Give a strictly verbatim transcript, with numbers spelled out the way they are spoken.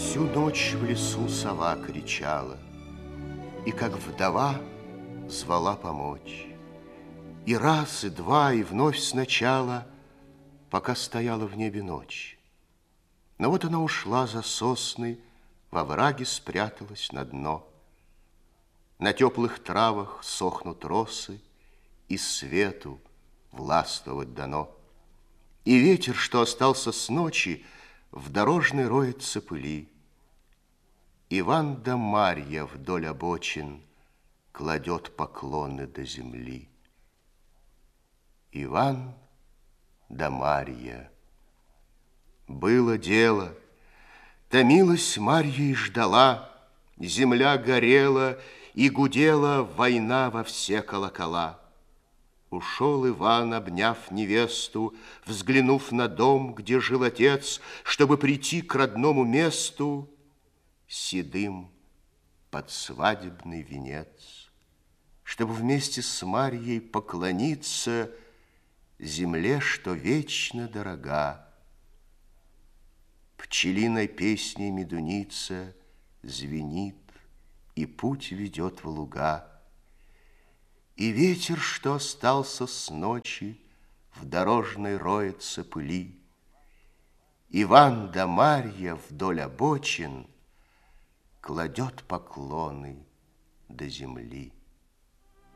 Всю ночь в лесу сова кричала, и как вдова звала помочь. И раз, и два, и вновь сначала, пока стояла в небе ночь. Но вот она ушла за сосны, во враге спряталась на дно. На теплых травах сохнут росы, и свету властвовать дано. И ветер, что остался с ночи, в дорожной роется пыли. Иван да Марья вдоль обочин кладет поклоны до земли. Иван да Марья. Было дело, томилась Марья и ждала, земля горела и гудела война во все колокола. Ушел Иван, обняв невесту, взглянув на дом, где жил отец, чтобы прийти к родному месту седым под свадебный венец, чтобы вместе с Марьей поклониться земле, что вечно дорога. Пчелиной песней медуница звенит, и путь ведет в луга. И ветер, что остался с ночи, в дорожной роется пыли. Иван да Марья вдоль обочин кладет поклоны до земли.